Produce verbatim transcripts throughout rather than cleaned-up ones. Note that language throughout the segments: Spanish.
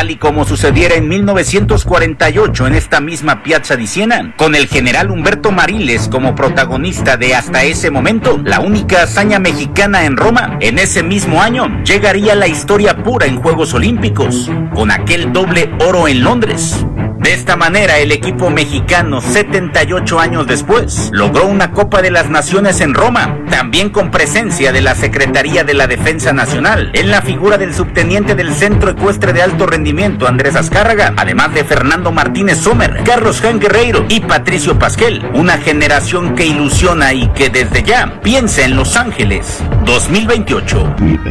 tal y como sucediera en mil novecientos cuarenta y ocho en esta misma Piazza di Siena, con el general Humberto Mariles como protagonista de hasta ese momento la única hazaña mexicana en Roma. En ese mismo año llegaría la historia pura en Juegos Olímpicos, con aquel doble oro en Londres. De esta manera, el equipo mexicano, setenta y ocho años después, logró una Copa de las Naciones en Roma, también con presencia de la Secretaría de la Defensa Nacional, en la figura del subteniente del Centro Ecuestre de Alto Rendimiento, Andrés Azcárraga, además de Fernando Martínez Sommer, Carlos Jan Guerreiro y Patricio Pasquel, una generación que ilusiona y que desde ya piensa en Los Ángeles dos mil veintiocho.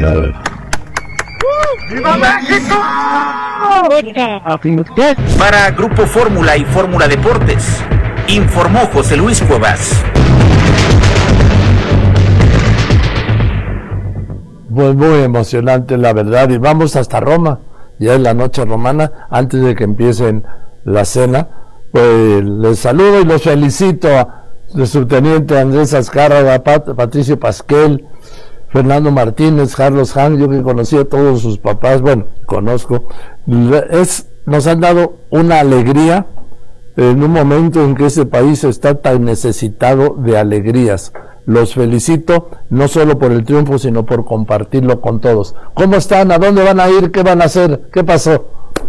¡Viva México! Para Grupo Fórmula y Fórmula Deportes, informó José Luis Cuevas. Pues muy emocionante, la verdad, y vamos hasta Roma, ya es la noche romana, antes de que empiecen la cena. Pues les saludo y los felicito al subteniente Andrés Azcárraga, Pat, Patricio Pasquel, Fernando Martínez, Carlos Jan, yo que conocí a todos sus papás, bueno, conozco, es, nos han dado una alegría en un momento en que ese país está tan necesitado de alegrías. Los felicito, no solo por el triunfo, sino por compartirlo con todos. ¿Cómo están? ¿A dónde van a ir? ¿Qué van a hacer? ¿Qué pasó?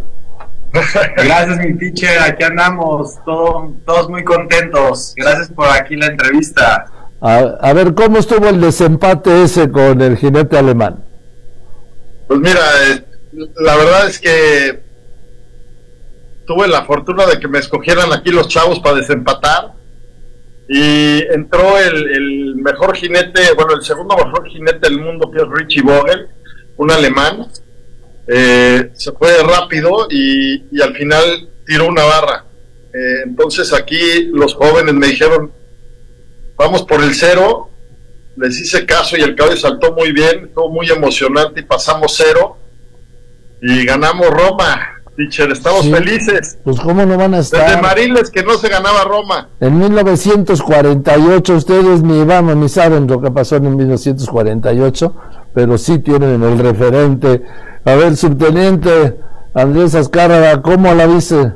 Gracias, mi teacher, aquí andamos, todo, todos muy contentos. Gracias por aquí la entrevista. A, a ver, ¿cómo estuvo el desempate ese con el jinete alemán? Pues mira, eh, la verdad es que tuve la fortuna de que me escogieran aquí los chavos para desempatar, y entró el, el mejor jinete, bueno, el segundo mejor jinete del mundo, que es Richie Vogel, un alemán. Eh, se fue rápido y, y al final tiró una barra. Eh, entonces aquí los jóvenes me dijeron, vamos por el cero. Les hice caso y el caballo saltó muy bien, estuvo muy emocionante y pasamos cero y ganamos Roma. Teacher, estamos sí, felices. Pues cómo no van a estar. Desde Mariles que no se ganaba Roma. En mil novecientos cuarenta y ocho, ustedes ni vamos ni saben lo que pasó en mil novecientos cuarenta y ocho, pero sí tienen el referente. A ver, subteniente Andrés Azcárraga, ¿cómo la viste?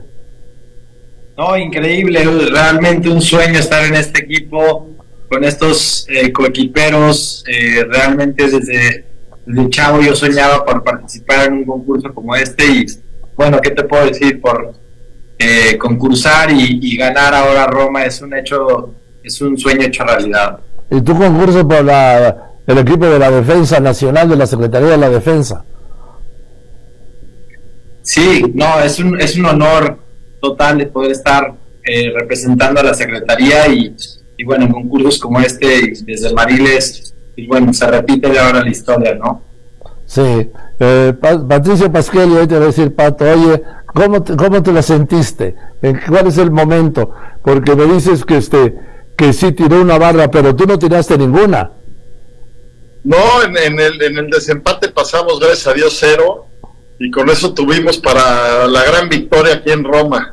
No, increíble, realmente un sueño estar en este equipo, con estos eh, coequiperos. Eh, realmente desde, desde chavo yo soñaba por participar en un concurso como este y bueno, ¿qué te puedo decir? Por eh, concursar y, y ganar ahora Roma es un hecho, es un sueño hecho realidad. ¿Y tu concurso por la, el equipo de la Defensa Nacional, de la Secretaría de la Defensa? Sí, no, es un, es un honor total de poder estar eh, representando a la Secretaría y, y bueno, en concursos como este, desde Mariles, y bueno, se repite ahora la historia, ¿no? Sí, eh, pa- Patricio Pasquel, y hoy te voy a decir, Pato, oye, ¿cómo te, cómo te la sentiste? ¿Cuál es el momento? Porque me dices que este que sí tiró una barra, pero tú no tiraste ninguna. No, en, en, el, en el desempate pasamos, gracias a Dios, cero, y con eso tuvimos para la gran victoria aquí en Roma.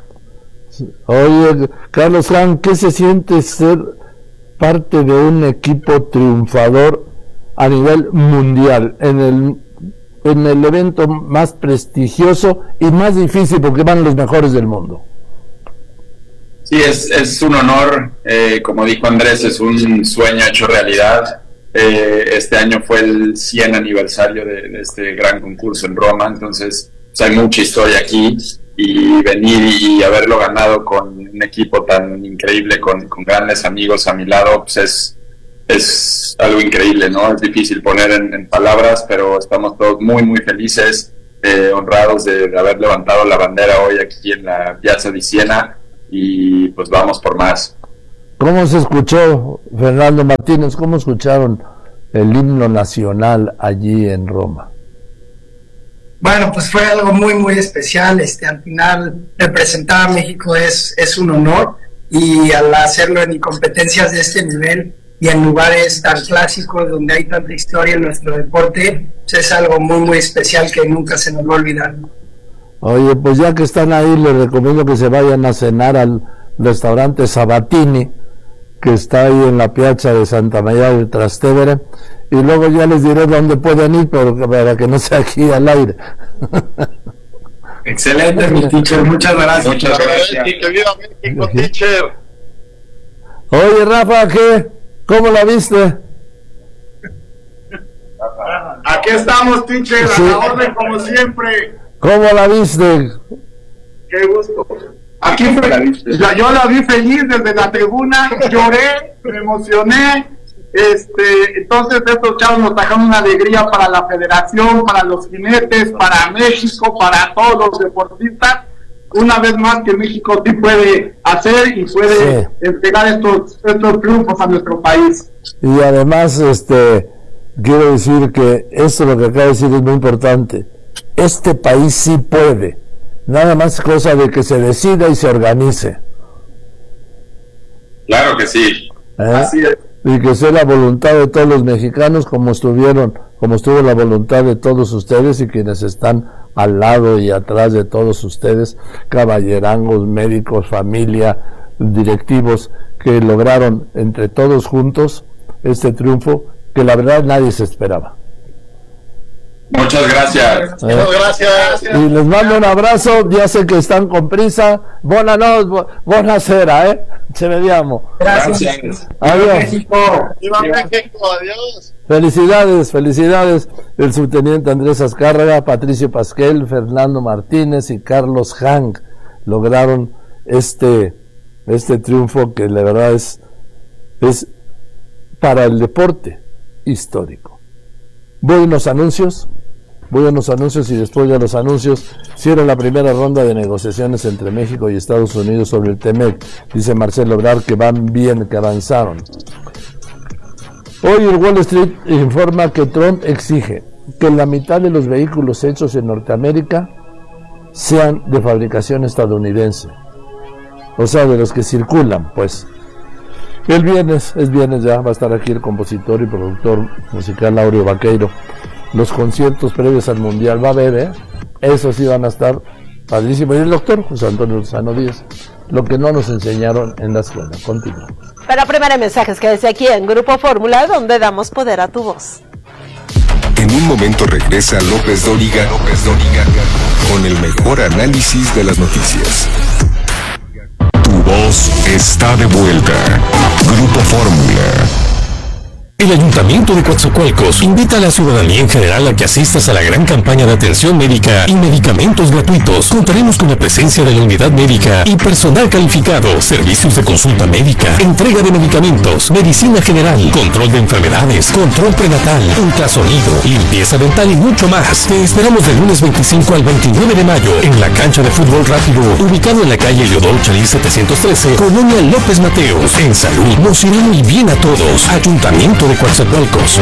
Oye, Carlos Jan, ¿qué se siente ser parte de un equipo triunfador a nivel mundial, en el en el evento más prestigioso y más difícil porque van los mejores del mundo? Sí, es, es un honor, eh, como dijo Andrés, es un sueño hecho realidad. Eh, este año fue el cien aniversario de, de este gran concurso en Roma, entonces pues, hay mucha historia aquí, y venir y haberlo ganado con un equipo tan increíble, con, con grandes amigos a mi lado, pues es es algo increíble, ¿no? Es difícil poner en, en palabras, pero estamos todos muy, muy felices, eh, honrados de, de haber levantado la bandera hoy aquí en la Piazza di Siena, y pues vamos por más. ¿Cómo se escuchó, Fernando Martínez, cómo escucharon el himno nacional allí en Roma? Bueno, pues fue algo muy, muy especial. Este, al final, representar a México es, es un honor, y al hacerlo en competencias de este nivel y en lugares tan clásicos donde hay tanta historia en nuestro deporte, pues es algo muy muy especial que nunca se nos va a olvidar. Oye, pues ya que están ahí, les recomiendo que se vayan a cenar al restaurante Sabatini, que está ahí en la Piazza de Santa María del Trastevere, y luego ya les diré dónde pueden ir, pero para que no sea aquí al aire. Excelente, mi teacher, muchas gracias. Muchas gracias. Que viva México, teacher. Oye, Rafa, ¿qué? ¿Cómo la viste? Aquí estamos, teacher, Sí. a la orden como siempre. ¿Cómo la viste? Qué gusto. Aquí fue, yo, yo la vi feliz desde la tribuna, lloré, me emocioné. Este, entonces estos chavos nos trajeron una alegría para la federación, para los jinetes, para México, para todos los deportistas. Una vez más que México sí puede hacer y puede Sí. entregar estos, estos triunfos a nuestro país. Y además, este, quiero decir que esto lo que acaba de decir es muy importante. Este país sí puede. Nada más cosa de que se decida y se organice. Claro que sí. ¿Eh? Así es. Y que sea la voluntad de todos los mexicanos como estuvieron, como estuvo la voluntad de todos ustedes y quienes están al lado y atrás de todos ustedes, caballerangos, médicos, familia, directivos, que lograron entre todos juntos este triunfo que la verdad nadie se esperaba. Muchas gracias. ¿Eh? Muchas gracias. Y les mando un abrazo, ya sé que están con prisa. Buenas noches, buena cera, ¿eh? Se vediamo. Gracias. Adiós. México. Viva México, adiós. Felicidades, felicidades. El subteniente Andrés Azcárraga, Patricio Pasquel, Fernando Martínez y Carlos Hank lograron este, este triunfo que la verdad es, es para el deporte histórico. Voy a unos anuncios, voy a unos anuncios y después de los anuncios cierra la primera ronda de negociaciones entre México y Estados Unidos sobre el TEMEC. Dice Marcelo Ebrard que van bien, que avanzaron. Hoy el Wall Street informa que Trump exige que la mitad de los vehículos hechos en Norteamérica sean de fabricación estadounidense. O sea, de los que circulan, pues. El viernes, es viernes ya, va a estar aquí el compositor y productor musical Aureo Vaqueiro. Los conciertos previos al Mundial va a haber, ¿eh? Esos sí van a estar padrísimos. Y el doctor José Antonio Lozano Díaz, lo que no nos enseñaron en la escuela. Continúa. Pero primero mensajes que desde aquí en Grupo Fórmula, donde damos poder a tu voz. En un momento regresa López Dóriga, López Dóriga, con el mejor análisis de las noticias. Tu voz está de vuelta. Grupo Fórmula. El Ayuntamiento de Coatzacoalcos invita a la ciudadanía en general a que asistas a la gran campaña de atención médica y medicamentos gratuitos. Contaremos con la presencia de la unidad médica y personal calificado, servicios de consulta médica, entrega de medicamentos, medicina general, control de enfermedades, control prenatal, ultrasonido, limpieza dental y mucho más. Te esperamos del lunes veinticinco al veintinueve de mayo en la cancha de fútbol rápido, ubicado en la calle Leodoro Chalí setecientos trece, Colonia López Mateos. En salud nos irá muy bien a todos. Ayuntamiento de Coatzacoalcos.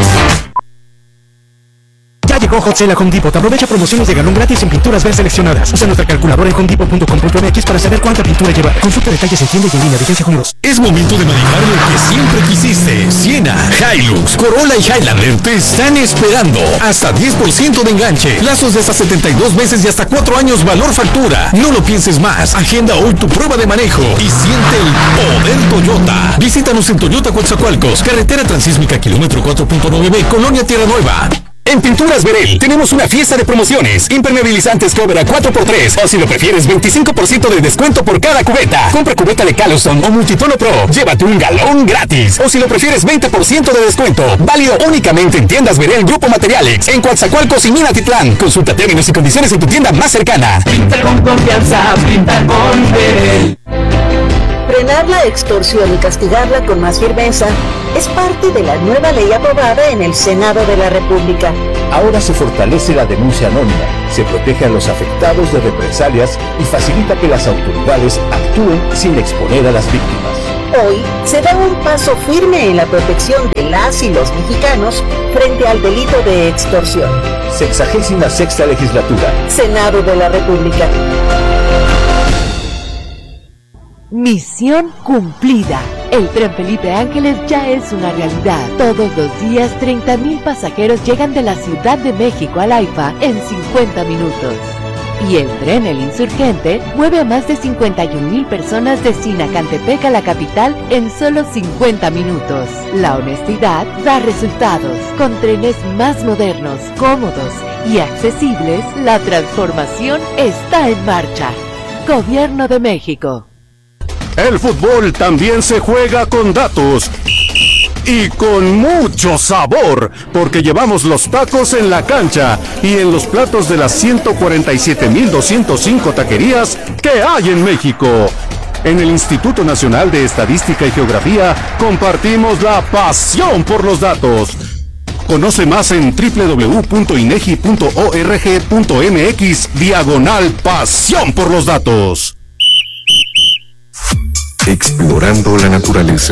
Ya llegó Hot Sale a Home Depot. Aprovecha promociones de galón gratis en pinturas ver seleccionadas. Usa nuestra calculadora en home depot punto com punto m x para saber cuánta pintura lleva. Consulta detalles en tienda y en línea. Vigencia junio dos. Es momento de manejar lo que siempre quisiste. Siena, Hilux, Corolla y Highlander te están esperando. Hasta diez por ciento de enganche. Plazos de hasta setenta y dos meses y hasta cuatro años valor factura. No lo pienses más. Agenda hoy tu prueba de manejo y siente el poder Toyota. Visítanos en Toyota Coatzacoalcos, carretera transísmica kilómetro cuatro punto nueve B, Colonia Tierra Nueva. En Pinturas Verel tenemos una fiesta de promociones. Impermeabilizantes Cobra cuatro por tres, o si lo prefieres veinticinco por ciento de descuento por cada cubeta. Compra cubeta de Callawson o Multitono Pro, llévate un galón gratis. O si lo prefieres veinte por ciento de descuento. Válido únicamente en tiendas Verel Grupo Materialex, en Coatzacoalcos y Minatitlán. Consulta términos y condiciones en tu tienda más cercana. Pinta con confianza, pinta con Verel. Frenar la extorsión y castigarla con más firmeza es parte de la nueva ley aprobada en el Senado de la República. Ahora se fortalece la denuncia anónima, se protege a los afectados de represalias y facilita que las autoridades actúen sin exponer a las víctimas. Hoy se da un paso firme en la protección de las y los mexicanos frente al delito de extorsión. Sexagésima sexta legislatura. Senado de la República. Misión cumplida. El tren Felipe Ángeles ya es una realidad. Todos los días treinta mil pasajeros llegan de la Ciudad de México al AIFA en cincuenta minutos. Y el tren El Insurgente mueve a más de cincuenta y un mil personas de Sinacantepec a la capital en solo cincuenta minutos. La honestidad da resultados. Con trenes más modernos, cómodos y accesibles, la transformación está en marcha. Gobierno de México. El fútbol también se juega con datos. Y con mucho sabor, porque llevamos los tacos en la cancha y en los platos de las ciento cuarenta y siete mil doscientos cinco taquerías que hay en México. En el Instituto Nacional de Estadística y Geografía compartimos la pasión por los datos. Conoce más en doble u doble u doble u punto inegi punto org punto mx diagonal pasión por los datos. Explorando la naturaleza.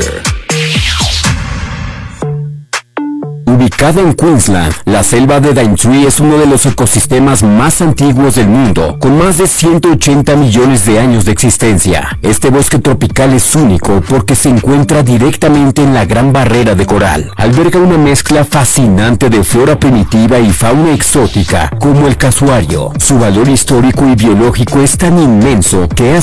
Ubicada en Queensland, la selva de Daintree es uno de los ecosistemas más antiguos del mundo, con más de ciento ochenta millones de años de existencia. Este bosque tropical es único porque se encuentra directamente en la Gran Barrera de Coral. Alberga una mezcla fascinante de flora primitiva y fauna exótica, como el casuario. Su valor histórico y biológico es tan inmenso que ha